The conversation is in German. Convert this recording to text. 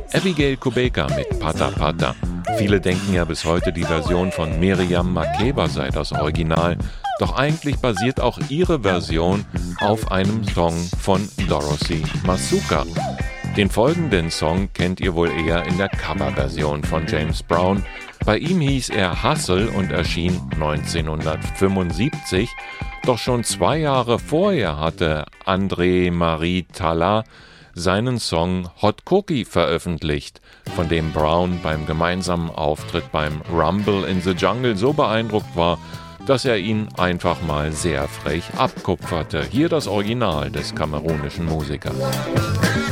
Abigail Kubeka mit Pata Pata. Viele denken ja bis heute, die Version von Miriam Makeba sei das Original. Doch eigentlich basiert auch ihre Version auf einem Song von Dorothy Masuka. Den folgenden Song kennt ihr wohl eher in der Coverversion von James Brown. Bei ihm hieß er Hustle und erschien 1975. Doch schon 2 Jahre vorher hatte André-Marie Talla seinen Song Hot Cookie veröffentlicht, von dem Brown beim gemeinsamen Auftritt beim Rumble in the Jungle so beeindruckt war, dass er ihn einfach mal sehr frech abkupferte. Hier das Original des kamerunischen Musikers.